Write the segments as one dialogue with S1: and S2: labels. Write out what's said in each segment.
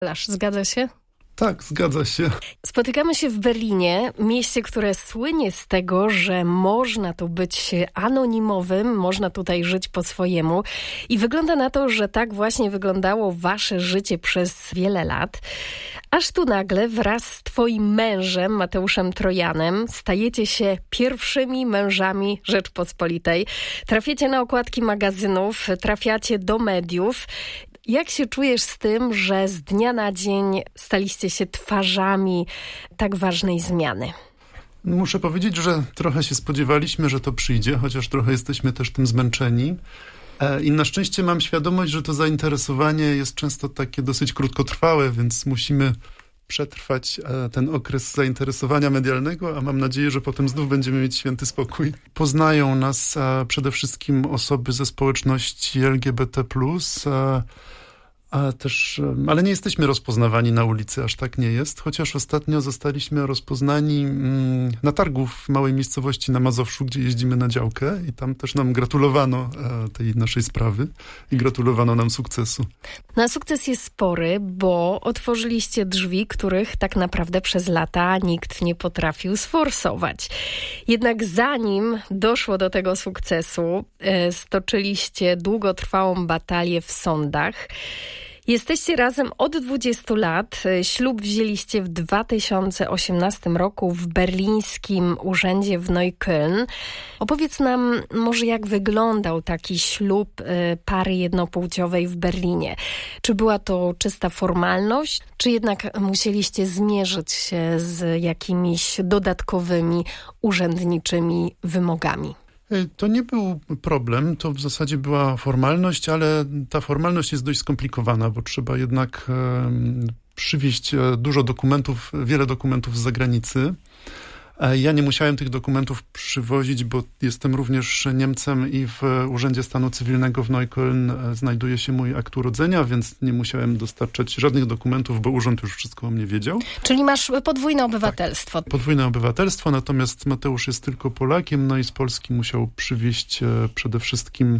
S1: Zgadza się?
S2: Tak, zgadza się.
S1: Spotykamy się w Berlinie, mieście, które słynie z tego, że można tu być anonimowym, można tutaj żyć po swojemu. I wygląda na to, że tak właśnie wyglądało wasze życie przez wiele lat. Aż tu nagle wraz z twoim mężem, Mateuszem Trojanem, stajecie się pierwszymi mężami Rzeczpospolitej. Trafiacie na okładki magazynów, trafiacie do mediów. Jak się czujesz z tym, że z dnia na dzień staliście się twarzami tak ważnej zmiany?
S2: Muszę powiedzieć, że trochę się spodziewaliśmy, że to przyjdzie, chociaż trochę jesteśmy też tym zmęczeni. I na szczęście mam świadomość, że to zainteresowanie jest często takie dosyć krótkotrwałe, więc musimy przetrwać ten okres zainteresowania medialnego, a mam nadzieję, że potem znów będziemy mieć święty spokój. Poznają nas przede wszystkim osoby ze społeczności LGBT+, ale nie jesteśmy rozpoznawani na ulicy, aż tak nie jest, chociaż ostatnio zostaliśmy rozpoznani na targu w małej miejscowości na Mazowszu, gdzie jeździmy na działkę i tam też nam gratulowano tej naszej sprawy i gratulowano nam sukcesu.
S1: No, sukces jest spory, bo otworzyliście drzwi, których tak naprawdę przez lata nikt nie potrafił sforsować. Jednak zanim doszło do tego sukcesu, stoczyliście długotrwałą batalię w sądach. Jesteście razem od 20 lat. Ślub wzięliście w 2018 roku w berlińskim urzędzie w Neukölln. Opowiedz nam może, jak wyglądał taki ślub pary jednopłciowej w Berlinie. Czy była to czysta formalność, czy jednak musieliście zmierzyć się z jakimiś dodatkowymi urzędniczymi wymogami?
S2: To nie był problem, to w zasadzie była formalność, ale ta formalność jest dość skomplikowana, bo trzeba jednak przywieźć dużo dokumentów, wiele dokumentów z zagranicy. Ja nie musiałem tych dokumentów przywozić, bo jestem również Niemcem i w Urzędzie Stanu Cywilnego w Neukölln znajduje się mój akt urodzenia, więc nie musiałem dostarczać żadnych dokumentów, bo urząd już wszystko o mnie wiedział.
S1: Czyli masz podwójne obywatelstwo.
S2: Tak, podwójne obywatelstwo, natomiast Mateusz jest tylko Polakiem, no i z Polski musiał przywieźć przede wszystkim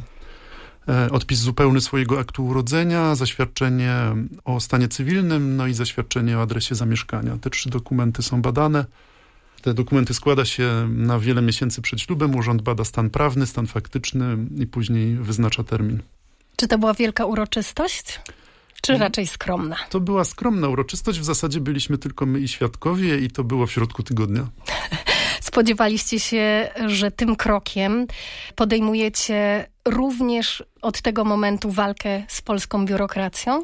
S2: odpis zupełny swojego aktu urodzenia, zaświadczenie o stanie cywilnym, no i zaświadczenie o adresie zamieszkania. Te 3 dokumenty są badane. Te dokumenty składa się na wiele miesięcy przed ślubem. Urząd bada stan prawny, stan faktyczny i później wyznacza termin.
S1: Czy to była wielka uroczystość? Czy raczej skromna?
S2: To była skromna uroczystość. W zasadzie byliśmy tylko my i świadkowie i to było w środku tygodnia.
S1: Spodziewaliście się, że tym krokiem podejmujecie również od tego momentu walkę z polską biurokracją?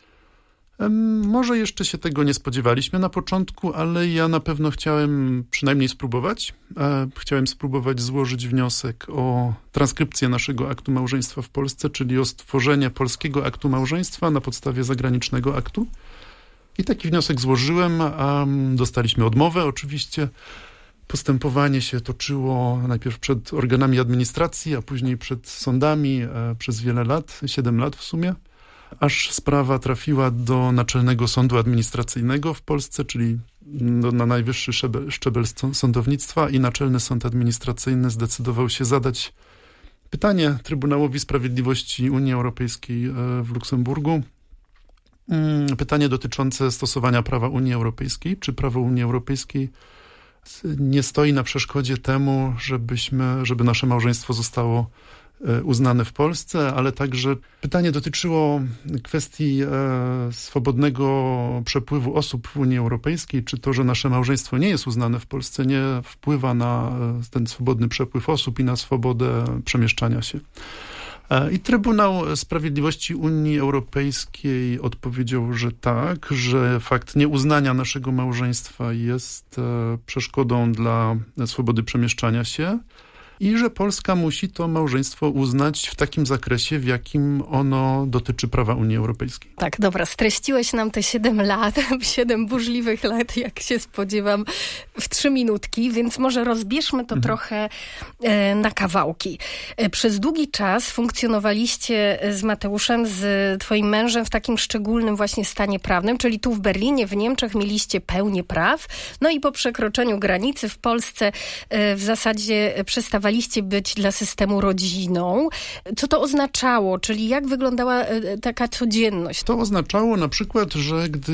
S2: Może jeszcze się tego nie spodziewaliśmy na początku, ale ja na pewno chciałem przynajmniej spróbować. Chciałem spróbować złożyć wniosek o transkrypcję naszego aktu małżeństwa w Polsce, czyli o stworzenie polskiego aktu małżeństwa na podstawie zagranicznego aktu. I taki wniosek złożyłem, a dostaliśmy odmowę oczywiście. Postępowanie się toczyło najpierw przed organami administracji, a później przed sądami przez wiele lat, 7 lat w sumie. Aż sprawa trafiła do Naczelnego Sądu Administracyjnego w Polsce, czyli na najwyższy szczebel sądownictwa, i Naczelny Sąd Administracyjny zdecydował się zadać pytanie Trybunałowi Sprawiedliwości Unii Europejskiej w Luksemburgu. Pytanie dotyczące stosowania prawa Unii Europejskiej. Czy prawo Unii Europejskiej nie stoi na przeszkodzie temu, żeby nasze małżeństwo zostało uznane w Polsce, ale także pytanie dotyczyło kwestii swobodnego przepływu osób w Unii Europejskiej. Czy to, że nasze małżeństwo nie jest uznane w Polsce, nie wpływa na ten swobodny przepływ osób i na swobodę przemieszczania się. I Trybunał Sprawiedliwości Unii Europejskiej odpowiedział, że tak, że fakt nieuznania naszego małżeństwa jest przeszkodą dla swobody przemieszczania się i że Polska musi to małżeństwo uznać w takim zakresie, w jakim ono dotyczy prawa Unii Europejskiej.
S1: Tak, dobra, streściłeś nam te 7 lat, 7 burzliwych lat, jak się spodziewam, w 3 minutki, więc może rozbierzmy to trochę na kawałki. Przez długi czas funkcjonowaliście z Mateuszem, z twoim mężem w takim szczególnym właśnie stanie prawnym, czyli tu w Berlinie, w Niemczech mieliście pełnię praw, no i po przekroczeniu granicy w Polsce w zasadzie przestawaliście udawaliście być dla systemu rodziną. Co to oznaczało? Czyli jak wyglądała taka codzienność?
S2: To oznaczało na przykład, że gdy